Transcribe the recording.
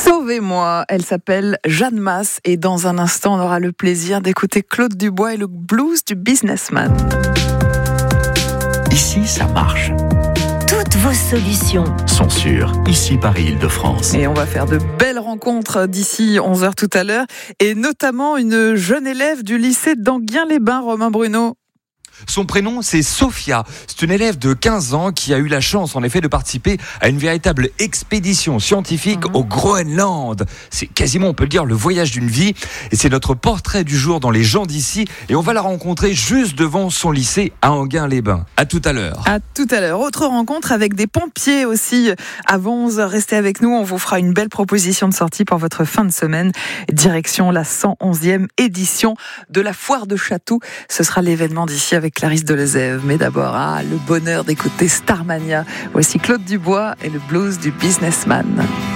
Sauvez-moi, elle s'appelle Jeanne Mas et dans un instant on aura le plaisir d'écouter Claude Dubois et le blues du businessman. Ici, ça marche. Toutes vos solutions Sont sûres. Ici, Paris-Île-de-France. Et on va faire de belles rencontres d'ici 11h tout à l'heure et notamment une jeune élève du lycée d'Enghien-les-Bains, Romain Bruno. Son prénom, c'est Sophia. C'est une élève de 15 ans qui a eu la chance, en effet, de participer à une véritable expédition scientifique au Groenland. C'est quasiment, on peut le dire, le voyage d'une vie. Et c'est notre portrait du jour dans Les gens d'ici. Et on va la rencontrer juste devant son lycée à Enghien-les-Bains. À tout à l'heure. À tout à l'heure. Autre rencontre avec des pompiers aussi. Avant 11h, restez avec nous. On vous fera une belle proposition de sortie pour votre fin de semaine. Direction la 111e édition de la Foire de Chatou. Ce sera l'événement d'ici avec Clarisse Delezève. Mais d'abord, le bonheur d'écouter Starmania. Voici Claude Dubois et le blues du businessman.